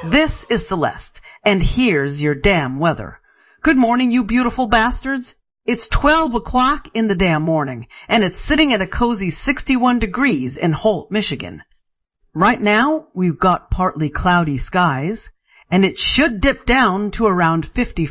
This is Celeste, and here's your damn weather. Good morning, you beautiful bastards. It's 12 o'clock in the damn morning, and it's sitting at a cozy 61 degrees in Holt, Michigan. Right now, we've got partly cloudy skies, and it should dip down to around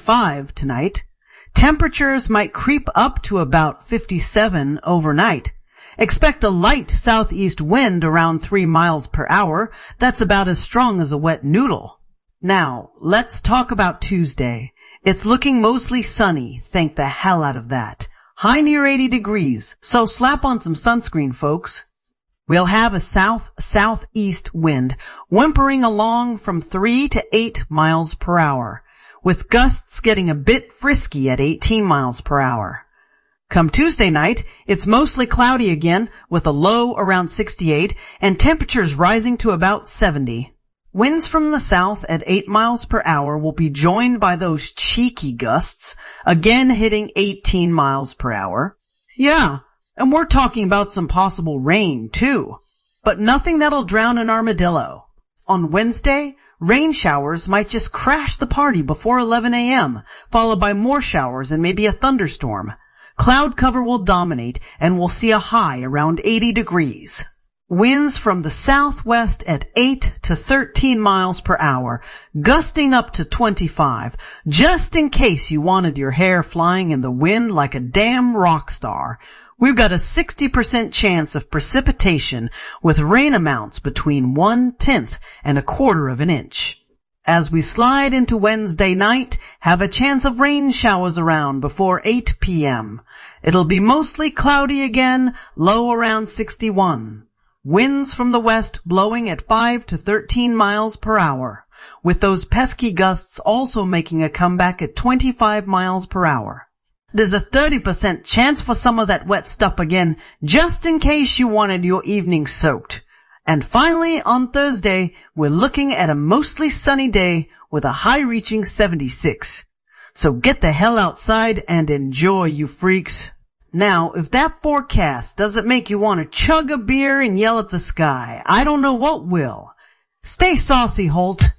55 tonight. Temperatures might creep up to about 57 overnight. Expect a light southeast wind around 3 miles per hour. That's about as strong as a wet noodle. Now, let's talk about Tuesday. It's looking mostly sunny, thank the hell out of that. High near 80 degrees, so slap on some sunscreen, folks. We'll have a south-southeast wind, whimpering along from 3 to 8 miles per hour, with gusts getting a bit frisky at 18 miles per hour. Come Tuesday night, it's mostly cloudy again, with a low around 68 and temperatures rising to about 70. Winds from the south at 8 miles per hour will be joined by those cheeky gusts, again hitting 18 miles per hour. Yeah, and we're talking about some possible rain, too. But nothing that'll drown an armadillo. On Wednesday, rain showers might just crash the party before 11 a.m., followed by more showers and maybe a thunderstorm. Cloud cover will dominate, and we'll see a high around 80 degrees. Winds from the southwest at 8 to 13 miles per hour, gusting up to 25, just in case you wanted your hair flying in the wind like a damn rock star. We've got a 60% chance of precipitation with rain amounts between 1/10 and 1/4 of an inch. As we slide into Wednesday night, have a chance of rain showers around before 8 p.m. It'll be mostly cloudy again, low around 61. Winds from the west blowing at 5 to 13 miles per hour, with those pesky gusts also making a comeback at 25 miles per hour. There's a 30% chance for some of that wet stuff again, just in case you wanted your evening soaked. And finally, on Thursday, we're looking at a mostly sunny day with a high reaching 76. So get the hell outside and enjoy, you freaks. Now, if that forecast doesn't make you want to chug a beer and yell at the sky, I don't know what will. Stay saucy, Holt.